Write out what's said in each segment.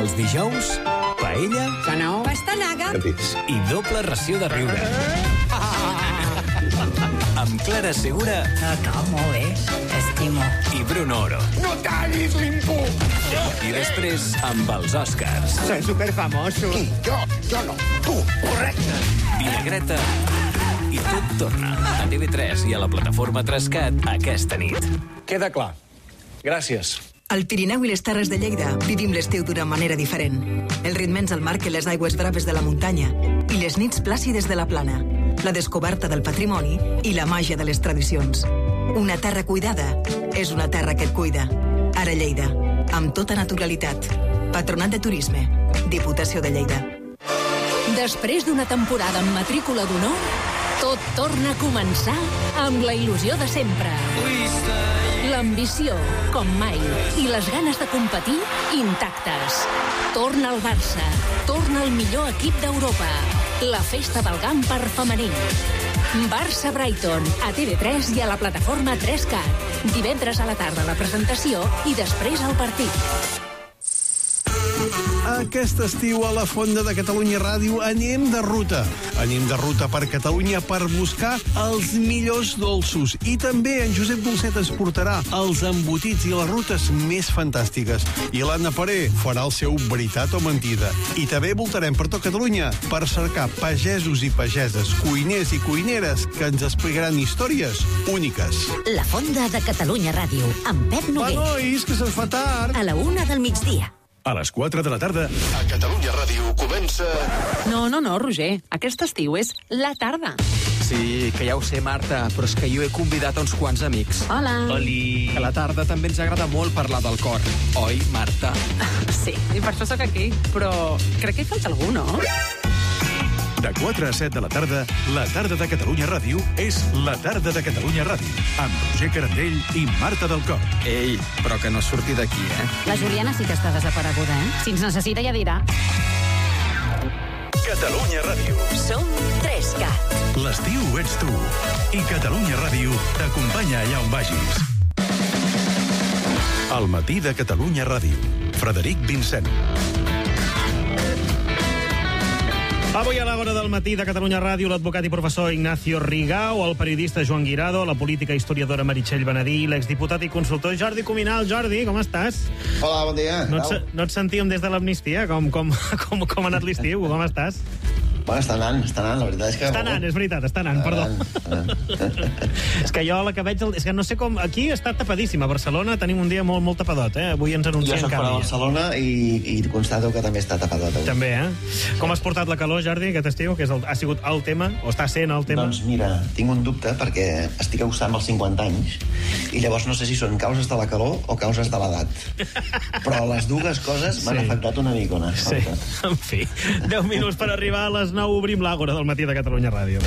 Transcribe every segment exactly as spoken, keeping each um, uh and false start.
Els dijous, paella... Que no, pastanaga. I doble ració de riure. Amb Clara Segura... No, molt bé. T'estimo. I Bruno Oro. No tallis l'impuls! I després, amb els Oscars. Soy superfamoso. Qui? Jo? Jo no. Tu. Correcte. Vinagreta. I tot torna a T V tres i a la plataforma Trascat aquesta nit. Queda clar. Gràcies. Al Pirineu i les Terres de Lleida vivim l'estiu d'una manera diferent. El ritme ens el marquen les aigües braves de la muntanya i les nits plàcides de la plana, la descoberta del patrimoni i la màgia de les tradicions. Una terra cuidada és una terra que et cuida. Ara Lleida, amb tota naturalitat. Patronat de Turisme, Diputació de Lleida. Després d'una temporada amb matrícula d'honor, tot torna a començar amb la il·lusió de sempre. L'ambició, com mai, i les ganes de competir, intactes. Torna el Barça, torna el millor equip d'Europa. La festa del Gamper femení. Barça-Brighton, a T V tres i a la plataforma Trascat. Divendres a la tarda la presentació i després el partit. Aquest estiu a la Fonda de Catalunya Ràdio anem de ruta. Anem de ruta per Catalunya per buscar els millors dolços. I també en Josep Dolcet ens portarà els embotits i les rutes més fantàstiques. I l'Anna Paré farà el seu veritat o mentida. I també voltarem per tot Catalunya per cercar pagesos i pageses, cuiners i cuineres que ens explicaran històries úniques. La Fonda de Catalunya Ràdio, amb Pep Noguer. Va, nois, que se'ns fa tard. A la una del migdia. A les quatre de la tarda, a Catalunya Ràdio comença... No, no, no, Roger. Aquest estiu és la tarda. Sí, que ja ho sé, Marta, però és que jo he convidat a uns quants amics. Hola. Oli. Que a la tarda també ens agrada molt parlar del cor. Oi, Marta? Sí, i per això sóc aquí. Però crec que hi falta algú, no? De quatre a set de la tarda, la tarda de Catalunya Ràdio és la tarda de Catalunya Ràdio, amb Roger Carandell i Marta del Cor. Ei, però que no surti d'aquí, eh? La Juliana sí que està desapareguda, eh? Si ens necessita ja dirà. Catalunya Ràdio. Som Trascat. L'estiu ets tu. I Catalunya Ràdio t'acompanya allà on vagis. Al matí de Catalunya Ràdio. Frederic Vincent. Avui a l'hora del matí de Catalunya Ràdio, l'advocat i professor Ignacio Rigau, el periodista Joan Guirado, la política historiadora Meritxell Benedí i l'exdiputat i consultor Jordi Cuminal. Jordi, com estàs? Hola, bon dia. No et, no et sentíem des de l'amnistia? Com, com, com, com ha anat l'estiu? Com estàs? Bueno, està anant, està anant, la veritat és que... Està anant, és veritat, està anant, perdó. És que jo la que veig... És que no sé com... Aquí està tapadíssim, a Barcelona tenim un dia molt, molt tapadot, eh? Avui ens anuncien canvi. Jo soc fora de Barcelona i, i constato que també està tapadot. Avui. També, eh? Com has portat la calor, Jordi, aquest estiu? Que és el, ha sigut el tema? O està sent el tema? Doncs mira, tinc un dubte perquè estic acostant als cinquanta anys i llavors no sé si són causes de la calor o causes de l'edat. Però les dues coses m'han sí. afectat una micona. Sí, en fi. deu minuts per arribar a les nou, obrim l'àgora del matí de Catalunya Ràdio.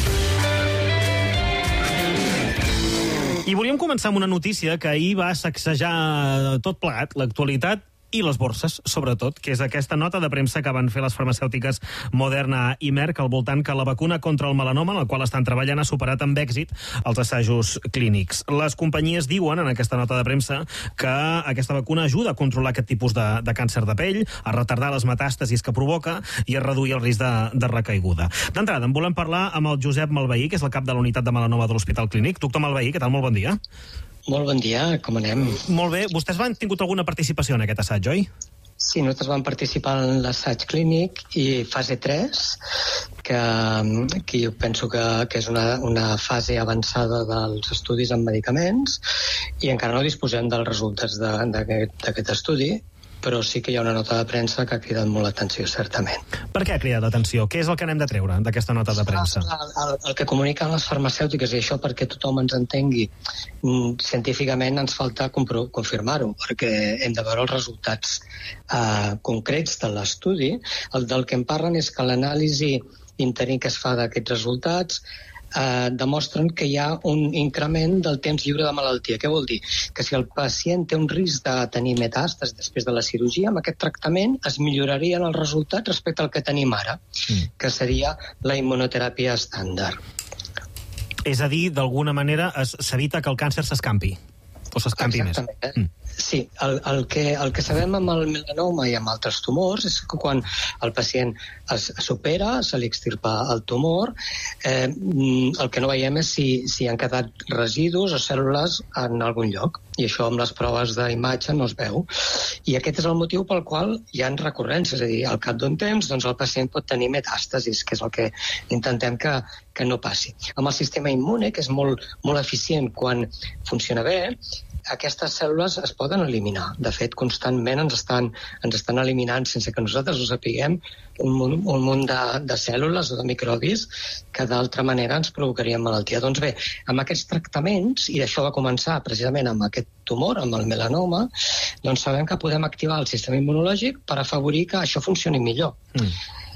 I volíem començar amb una notícia que ahir va sacsejar tot plegat, l'actualitat i les borses, sobretot, que és aquesta nota de premsa que van fer les farmacèutiques Moderna i Merck al voltant que la vacuna contra el melanoma, en la qual estan treballant, ha superat amb èxit els assajos clínics. Les companyies diuen en aquesta nota de premsa que aquesta vacuna ajuda a controlar aquest tipus de, de càncer de pell, a retardar les metàstasis que provoca i a reduir el risc de, de recaiguda. D'entrada, en volem parlar amb el Josep Malveí, que és el cap de la unitat de melanoma de l'Hospital Clínic. Doctor Malveí, què tal? Molt bon dia. Molt bon dia, com anem? Molt bé. Vostès van tingut alguna participació en aquest assaig, oi? Sí, nosaltres vam participar en l'assaig clínic i fase tres, que, que jo penso que, que és una, una fase avançada dels estudis amb medicaments i encara no disposem dels resultats d'aquest estudi, però sí que hi ha una nota de premsa que ha cridat molt l'atenció, certament. Per què ha cridat l'atenció? Què és el que anem de treure d'aquesta nota de premsa? El, el, el que comuniquen les farmacèutiques, i això perquè tothom ens entengui, científicament ens falta confirmar-ho, perquè hem de veure els resultats eh, concrets de l'estudi. El del que em parlen és que l'anàlisi interí que es fa d'aquests resultats Eh, demostren que hi ha un increment del temps lliure de malaltia. Què vol dir? Que si el pacient té un risc de tenir metàstasis després de la cirurgia, amb aquest tractament es millorarien els resultats respecte al que tenim ara, mm. que seria la immunoteràpia estàndard. És a dir, d'alguna manera s'evita que el càncer s'escampi, o s'escampi més. Eh? Mm. Sí, el, el, que, el que sabem amb el melanoma i amb altres tumors és que quan el pacient es supera, se li extirpa el tumor, eh, el que no veiem és si, si han quedat residus o cèl·lules en algun lloc. I això amb les proves d'imatge no es veu. I aquest és el motiu pel qual hi ha recurrències. És a dir, al cap d'un temps doncs el pacient pot tenir metàstasis, que és el que intentem que, que no passi. Amb el sistema immune, que és molt, molt eficient quan funciona bé, aquestes cèl·lules es poden eliminar. De fet, constantment ens estan, ens estan eliminant, sense que nosaltres ho sapiguem, un munt, un munt de, de cèl·lules o de microbis que d'altra manera ens provocarien malaltia. Doncs bé, amb aquests tractaments, i això va començar precisament amb aquest tumor, amb el melanoma, doncs sabem que podem activar el sistema immunològic per afavorir que això funcioni millor. Mm.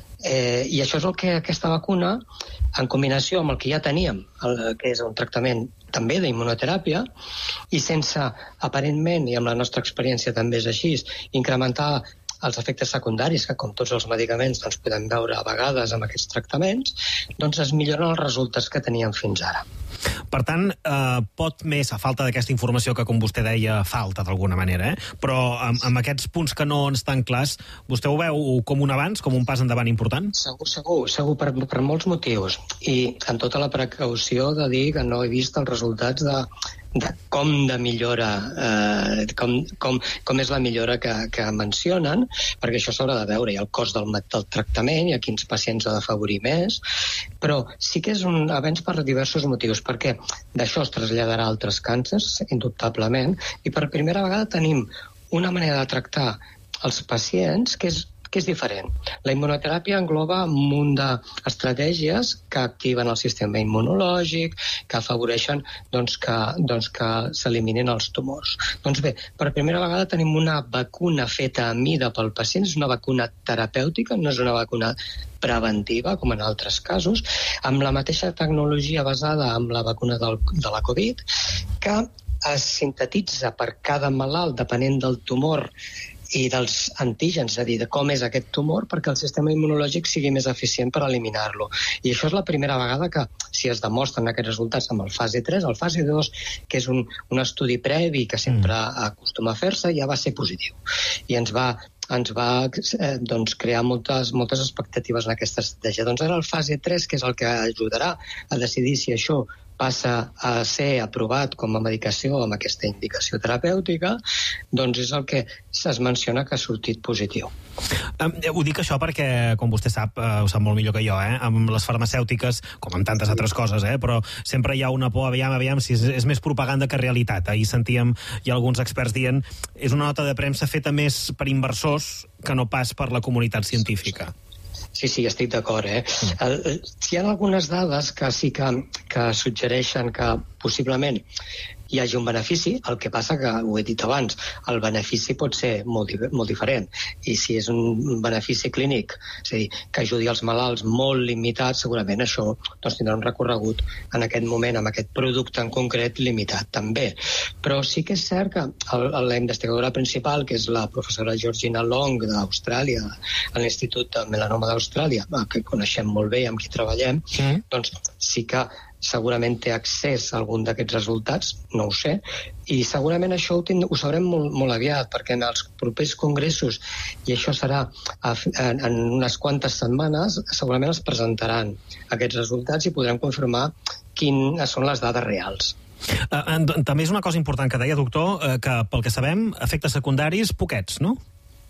Eh, I això és el que aquesta vacuna, en combinació amb el que ja teníem, el, que és un tractament també d'immunoteràpia, i sense, aparentment, i amb la nostra experiència també és així, incrementar els efectes secundaris, que com tots els medicaments doncs, podem veure a vegades amb aquests tractaments, doncs es milloren els resultats que teníem fins ara. Per tant, eh, pot més, a falta d'aquesta informació que, com vostè deia, falta d'alguna manera, eh? Però amb, amb aquests punts que no estan clars, vostè ho veu com un avanç, com un pas endavant important? Segur, segur, segur per, per molts motius. I amb tota la precaució de dir que no he vist els resultats de, de com de millora, eh, com, com, com és la millora que, que mencionen, perquè això s'haurà de veure, i el cost del, del tractament, i a quins pacients ha d'afavorir més, però sí que és un avenç per diversos motius, perquè d'això es traslladarà a altres càncers, indubtablement, i per primera vegada tenim una manera de tractar els pacients que és que és diferent. La immunoteràpia engloba un munt d'estratègies que activen el sistema immunològic, que afavoreixen doncs, que, doncs, que s'eliminin els tumors. Doncs bé, per primera vegada tenim una vacuna feta a mida pel pacient, és una vacuna terapèutica, no és una vacuna preventiva, com en altres casos, amb la mateixa tecnologia basada en la vacuna del, de la Covid, que es sintetitza per cada malalt, depenent del tumor i dels antígens, és a dir, de com és aquest tumor, perquè el sistema immunològic sigui més eficient per eliminar-lo. I això és la primera vegada que, si es demostren aquests resultats amb el fase tres, el fase dos, que és un, un estudi previ que sempre acostuma a fer-se, ja va ser positiu. I ens va ens va eh, doncs, crear moltes, moltes expectatives en aquesta estratègia. Doncs ara el fase tres, que és el que ajudarà a decidir si això passa a ser aprovat com a medicació amb aquesta indicació terapèutica, doncs és el que es menciona que ha sortit positiu. Um, ho dic això perquè, com vostè sap, uh, ho sap molt millor que jo, eh? Amb les farmacèutiques, com amb tantes altres coses, eh? Però sempre hi ha una por, aviam, aviam, si és, és més propaganda que realitat. Ahir sentíem, hi ha alguns experts dient, és una nota de premsa feta més per inversors que no pas per la comunitat científica. Sí, sí, estic d'acord. Eh? El, hi ha algunes dades que sí que, que suggereixen que possiblement hi hagi un benefici, el que passa que, ho he dit abans, el benefici pot ser molt, molt diferent. I si és un benefici clínic, és a dir, que ajudi els malalts molt limitats, segurament això doncs, tindrà un recorregut en aquest moment, amb aquest producte en concret limitat, també. Però sí que és cert que el, la investigadora principal, que és la professora Georgina Long d'Austràlia, a l'Institut de Melanoma d'Austràlia, que coneixem molt bé i amb qui treballem, mm. doncs sí que segurament té accés a algun d'aquests resultats, no ho sé, i segurament això ho, tind- ho sabrem molt, molt aviat, perquè en els propers congressos, i això serà a, en, en unes quantes setmanes, segurament es presentaran aquests resultats i podrem confirmar quines són les dades reals. Uh, també és una cosa important que deia, doctor, uh, que pel que sabem, efectes secundaris poquets, no?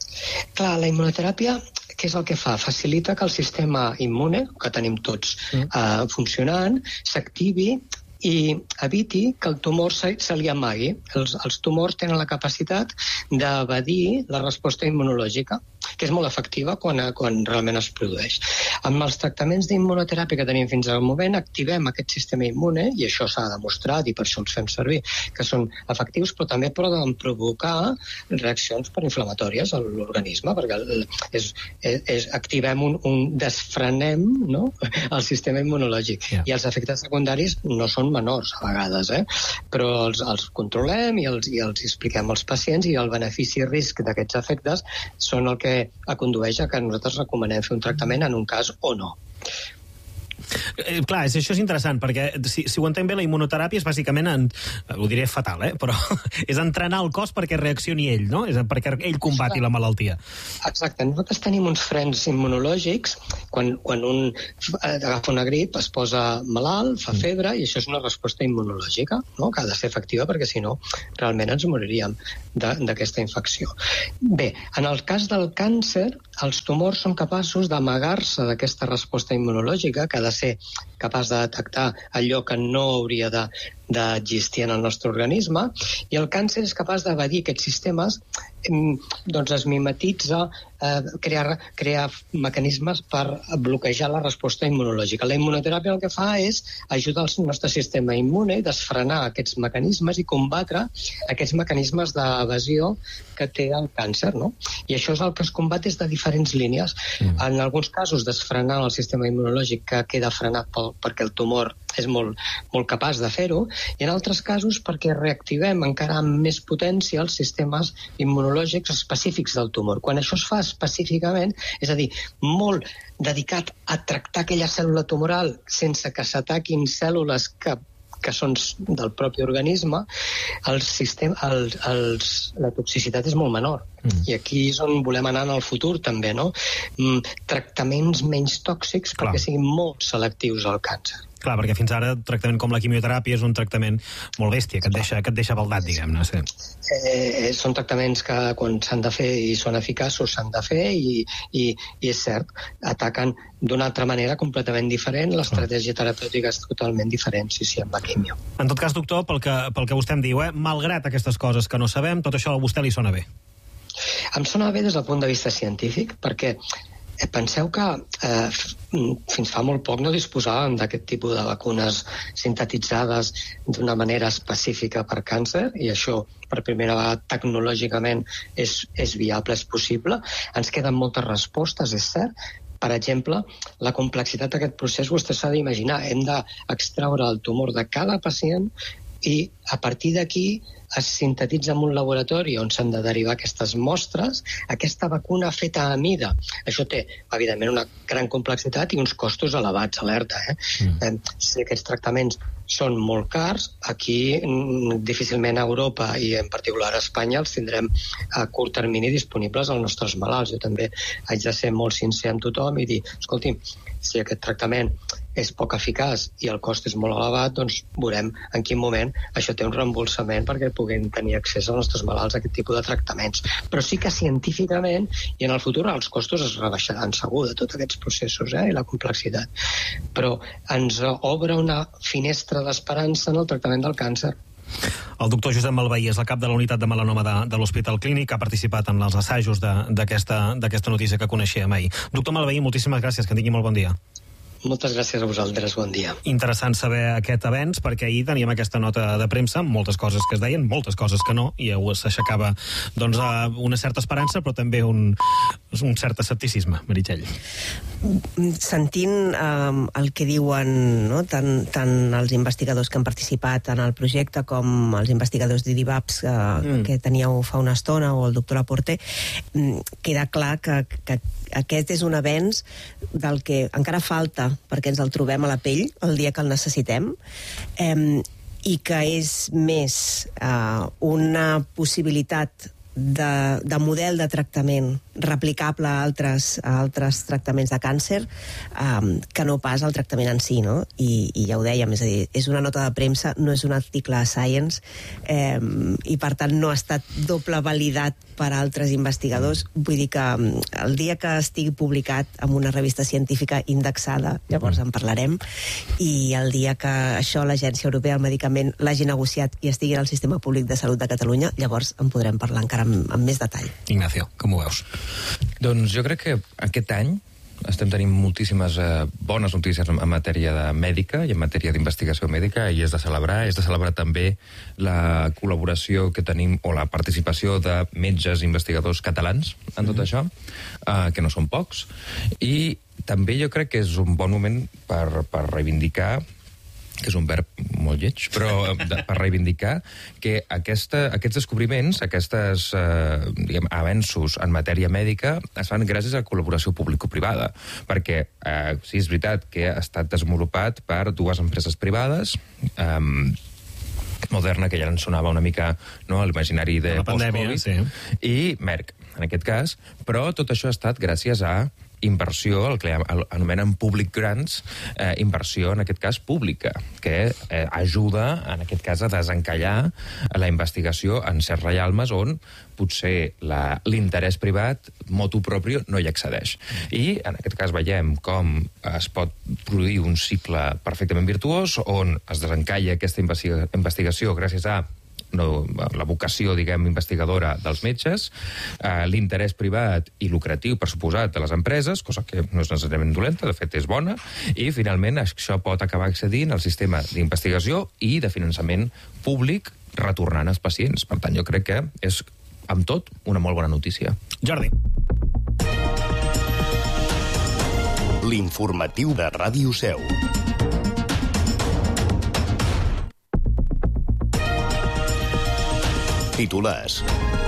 Clar, la immunoteràpia, què és el que fa? Facilita que el sistema immune, que tenim tots mm. eh, funcionant, s'activi i eviti que el tumor se, se li amagui. Els, els tumors tenen la capacitat d'evadir la resposta immunològica, que és molt efectiva quan, quan realment es produeix. Amb els tractaments d'immunoteràpia que tenim fins al moment, activem aquest sistema immune, i això s'ha demostrat, i per això els fem servir, que són efectius, però també poden provocar reaccions inflamatòries a l'organisme, perquè és, és, és, activem un, un desfrenem, no?, el sistema immunològic. Yeah. I els efectes secundaris no són menors, a vegades, eh? Però els, els controlem i els, i els expliquem als pacients, i el benefici i risc d'aquests efectes són el que condueix a que nosaltres recomanem fer un tractament en un cas o no. Eh, clar, és, això és interessant, perquè si, si ho entenc bé, la immunoteràpia és bàsicament, en, ho diré fatal, eh? però és entrenar el cos perquè reaccioni ell, no? És perquè ell combati la malaltia. Exacte. Nosaltres tenim uns frens immunològics. Quan, quan un agafa una grip, es posa malalt, fa febre, i això és una resposta immunològica, no? Que ha de ser efectiva, perquè si no, realment ens moriríem d'aquesta infecció. Bé, en el cas del càncer, els tumors són capaços d'amagar-se d'aquesta resposta immunològica, que ha de ser capaç de detectar allò que no hauria de, d'existir en el nostre organisme, i el càncer és capaç d'evadir aquests sistemes, doncs es mimetitza, eh, crear, crear mecanismes per bloquejar la resposta immunològica. La immunoteràpia el que fa és ajudar el nostre sistema immune i desfrenar aquests mecanismes i combatre aquests mecanismes d'evasió que té el càncer, no? I això és el que es combat des de diferents línies. Mm. En alguns casos desfrenant el sistema immunològic que queda frenat pel, perquè el tumor és molt, molt capaç de fer-ho, i en altres casos perquè reactivem encara amb més potència els sistemes immunològics específics del tumor. Quan això es fa específicament, és a dir, molt dedicat a tractar aquella cèl·lula tumoral sense que s'ataquin cèl·lules que que són del propi organisme, el sistema, el, els, la toxicitat és molt menor. Mm. I aquí és on volem anar en el futur, també, no? Mm, tractaments menys tòxics Clar. perquè siguin molt selectius al càncer. Clar, perquè fins ara tractament com la quimioteràpia és un tractament molt bèstia, que et deixa, que et deixa baldat, diguem-ne. Sí. Eh, són tractaments que quan s'han de fer i són eficaços s'han de fer i, i, i és cert, ataquen d'una altra manera completament diferent, l'estratègia terapèutica és totalment diferent, sí, sí, amb la quimio. En tot cas, doctor, pel que, pel que vostè em diu, eh, malgrat aquestes coses que no sabem, tot això a vostè li sona bé? Em sona bé des del punt de vista científic, perquè penseu que eh, fins fa molt poc no disposàvem d'aquest tipus de vacunes sintetitzades d'una manera específica per càncer, i això per primera vegada tecnològicament és, és viable, és possible. Ens queden moltes respostes, és cert. Per exemple, la complexitat d'aquest procés vostè s'ha d'imaginar. Hem d'extraure el tumor de cada pacient i a partir d'aquí es sintetitza en un laboratori on s'han de derivar aquestes mostres, aquesta vacuna feta a mida. Això té, evidentment, una gran complexitat i uns costos elevats, alerta. Eh? Mm. Eh, si aquests tractaments són molt cars, aquí difícilment a Europa i en particular a Espanya els tindrem a curt termini disponibles als nostres malalts. Jo també haig de ser molt sincer amb tothom i dir, escolti, si aquest tractament és poc eficaç i el cost és molt elevat, doncs veurem en quin moment això té un reembolsament perquè puguin tenir accés als nostres malalts a aquest tipus de tractaments. Però sí que científicament i en el futur els costos es rebaixaran segur de tots aquests processos, eh, i la complexitat. Però ens obre una finestra d'esperança en el tractament del càncer. El doctor Josep Malveí és el cap de la unitat de melanoma de, de l'Hospital Clínic, ha participat en els assajos d'aquesta notícia que coneixíem ahir. Doctor Malveí, moltíssimes gràcies, que tingui molt bon dia. Moltes gràcies a vosaltres, bon dia. Interessant saber aquest avenç, perquè ahir teníem aquesta nota de premsa, moltes coses que es deien, moltes coses que no, i s'aixecava doncs, una certa esperança, però també un, un cert escepticisme, Meritxell. Sentint eh, el que diuen no, tant, tant els investigadors que han participat en el projecte com els investigadors d'I D I V A P S eh, mm. que teníeu fa una estona, o el doctor Laporte, queda clar que, que aquest és un avenç del que encara falta perquè ens el trobem a la pell el dia que el necessitem, eh, i que és més eh, una possibilitat de, de model de tractament replicable a altres, a altres tractaments de càncer um, que no pas el tractament en si, no? I, i ja ho dèiem, és a dir, és una nota de premsa, no és un article a Science, eh, i per tant no ha estat doble validat per altres investigadors. Vull dir que el dia que estigui publicat en una revista científica indexada, llavors en parlarem, i el dia que això l'Agència Europea del Medicament l'hagi negociat i estigui en el sistema públic de salut de Catalunya, llavors en podrem parlar encara amb, amb més detall. Ignacio, com ho veus? Doncs jo crec que aquest any estem tenint moltíssimes eh, bones notícies en, en matèria de mèdica i en matèria d'investigació mèdica, i és de celebrar. És de celebrar també la col·laboració que tenim, o la participació de metges investigadors catalans en tot mm-hmm. això, eh, que no són pocs. I també jo crec que és un bon moment per, per reivindicar que és un verb molt lleig, però de, per reivindicar que aquesta, aquests descobriments, aquestes eh, diguem, avenços en matèria mèdica es fan gràcies a la col·laboració público-privada, perquè eh, sí, és veritat que ha estat desenvolupat per dues empreses privades, eh, Moderna, que ja ens sonava una mica, no, a l'imaginari de post-Covid, sí. I Merck, en aquest cas, però tot això ha estat gràcies a inversió, el que anomenen public grants, eh, inversió, en aquest cas, pública, que eh, ajuda, en aquest cas, a desencallar la investigació en certs reialmes on potser l'interès privat, motu proprio, no hi accedeix. I, en aquest cas, veiem com es pot produir un cicle perfectament virtuós, on es desencalla aquesta investiga investigació gràcies a no, la vocació, diguem, investigadora dels metges, eh, l'interès privat i lucratiu, per suposat, de les empreses, cosa que no és necessàriament dolenta, de fet és bona, i finalment això pot acabar accedint al sistema d'investigació i de finançament públic retornant als pacients. Per tant, jo crec que és, amb tot, una molt bona notícia. Jordi. L'informatiu de Ràdio Seu. Titulars.